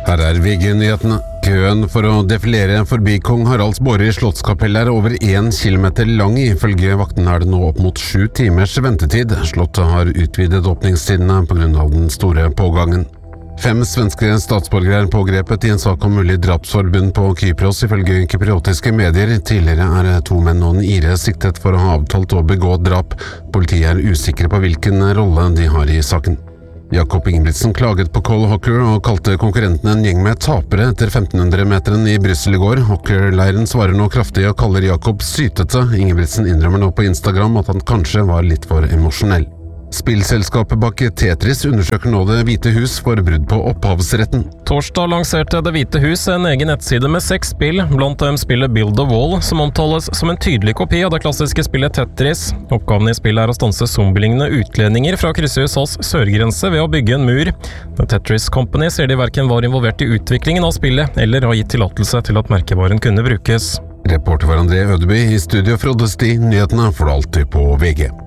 Her VG-nyhetene. Køen for å defilere forbi kong Haralds båre i Slottskapell over 1 kilometer lang. Ifølge vaktene det nå opp mot 7 timers ventetid. Slottet har utvidet åpningstidene på grunn av den store pågangen. 5 svenske statsborgere pågrepet i en sak om mulig drapsforbund på Kypros, ifølge kypriotiske medier. Tidligere 2 menn og en ire siktet for å ha avtalt å begå drap. Politiet usikre på hvilken rolle de har i saken. Jakob Ingebrigtsen klaget på Cole Hocker og kalte konkurrentene en gjeng med tapere etter 1500-meteren i Brussel i går. Hocker-leiren svarer nå kraftig og kaller Jakob sytete. Ingebrigtsen innrømmer nå på Instagram at han kanskje var litt for emosjonell. Spillselskapet bak Tetris undersøker nå Det Hvite hus for brudd på opphavsretten. Torsdag lanserte Det Hvite hus en egen nettside med 6 spill, blant dem spillet Build a Wall, som omtales som en tydelig kopi av det klassiske spillet Tetris. Oppgaven i spillet å stanse zombielignende utkledninger fra å krysse USAs sørgrense ved å bygge en mur. The Tetris Company sier de hverken var involvert i utviklingen av spillet, eller har gitt tillatelse til at merkevaren kunne brukes. Reporter var André Ødeby, i studio Frode Sti. Nyhetene får du alltid på VG.